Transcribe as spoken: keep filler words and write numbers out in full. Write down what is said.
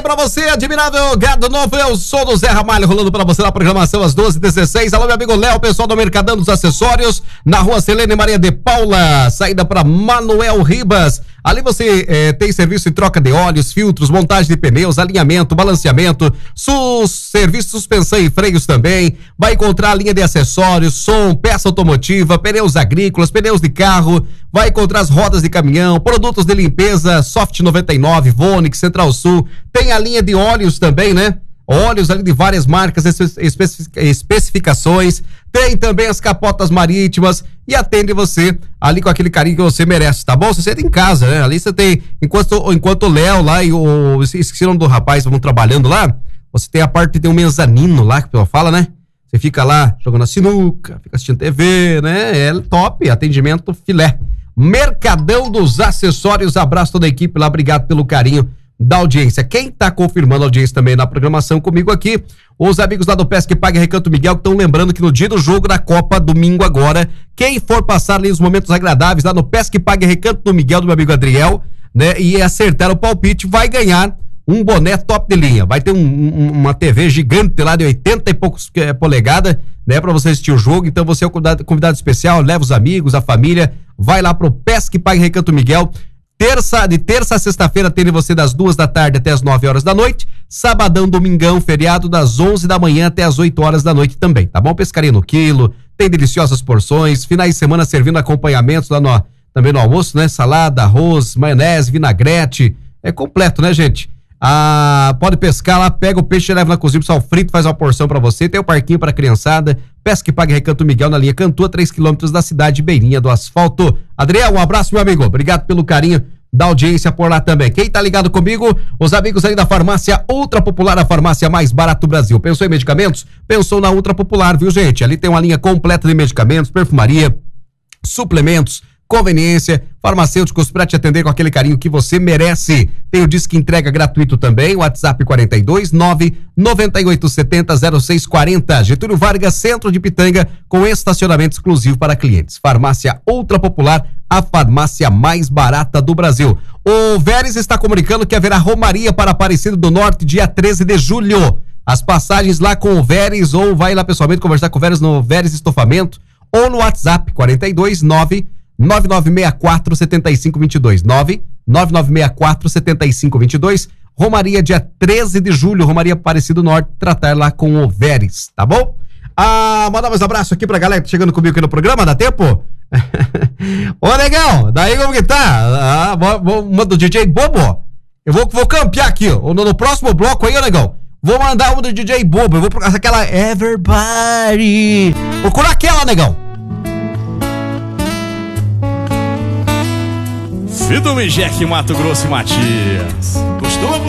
pra você, admirável gado novo, eu sou do Zé Ramalho, rolando pra você na programação às doze e dezesseis. Alô, meu amigo Léo, pessoal do Mercadão dos Acessórios, na rua Selene Maria de Paula, saída pra Manuel Ribas. Ali você eh, tem serviço de troca de óleos, filtros, montagem de pneus, alinhamento, balanceamento, sus, serviço de suspensão e freios também. Vai encontrar a linha de acessórios, som, peça automotiva, pneus agrícolas, pneus de carro. Vai encontrar as rodas de caminhão, produtos de limpeza, Soft noventa e nove, Vonix, Central Sul. Tem a linha de óleos também, né? Óleos ali de várias marcas, especificações. Tem também as capotas marítimas e atende você ali com aquele carinho que você merece, tá bom? Você senta em casa, né? Ali você tem, enquanto, enquanto o Léo lá e o, esqueci o nome do rapaz, vão trabalhando lá, você tem a parte, tem um mezanino lá, que o pessoal fala, né? Você fica lá jogando a sinuca, fica assistindo T V, né? É top, atendimento filé. Mercadão dos Acessórios, abraço toda a equipe lá, obrigado pelo carinho da audiência. Quem tá confirmando a audiência também na programação comigo aqui, os amigos lá do Pesca e Pague Recanto Miguel, que estão lembrando que no dia do jogo da Copa, domingo agora, quem for passar ali os momentos agradáveis lá no Pesca e Pague Recanto do Miguel, do meu amigo Adriel, né, e acertar o palpite, vai ganhar um boné top de linha. Vai ter um, um, uma T V gigante lá de oitenta e poucos é, polegadas, né, pra você assistir o jogo. Então você é o convidado, convidado especial, leva os amigos, a família, vai lá pro Pesca e Pague Recanto Miguel. Terça, de terça a sexta-feira tem você das duas da tarde até as nove horas da noite, sabadão, domingão, feriado das onze da manhã até as oito horas da noite também, tá bom? Pescaria no quilo, tem deliciosas porções, finais de semana servindo acompanhamentos lá no, também no almoço, né? Salada, arroz, maionese, vinagrete, é completo, né, gente? Ah, pode pescar lá, pega o peixe, leva na cozinha, o sal frito, faz uma porção pra você, tem o parquinho pra criançada, Pesca e Pague Recanto Miguel na linha Cantu, a três quilômetros da cidade, beirinha do asfalto. Adriel, um abraço, meu amigo, obrigado pelo carinho da audiência por lá também. Quem tá ligado comigo? Os amigos aí da farmácia Ultra Popular, a farmácia mais barata do Brasil. Pensou em medicamentos? Pensou na Ultra Popular, viu, gente? Ali tem uma linha completa de medicamentos, perfumaria, suplementos, conveniência, farmacêuticos para te atender com aquele carinho que você merece. Tem o disque entrega gratuito também, WhatsApp quarenta e dois, nove nove oito sete zero zero seis quatro zero, Getúlio Vargas, centro de Pitanga, com estacionamento exclusivo para clientes. Farmácia Ultra Popular, a farmácia mais barata do Brasil. O Veres está comunicando que haverá romaria para Aparecida do Norte, dia treze de julho. As passagens lá com o Veres, ou vai lá pessoalmente conversar com o Veres no Veres Estofamento, ou no WhatsApp quarenta e dois, nove nove nove seis quatro sete cinco dois dois, nove nove nove seis quatro sete cinco dois dois. Romaria dia treze de julho, Romaria Aparecido Norte, tratar lá com o Veres, tá bom? Ah, mandar mais um abraço aqui pra galera que tá chegando comigo aqui no programa, dá tempo? Ô, negão, daí como que tá? Ah, manda o D J Bobo. Eu vou, vou campear aqui, ó, no, no próximo bloco aí, ô, negão. Vou mandar um do D J Bobo, eu vou procurar aquela Everybody. Procura aquela, negão. Fido Mijek, Mato Grosso e Matias. Gostou?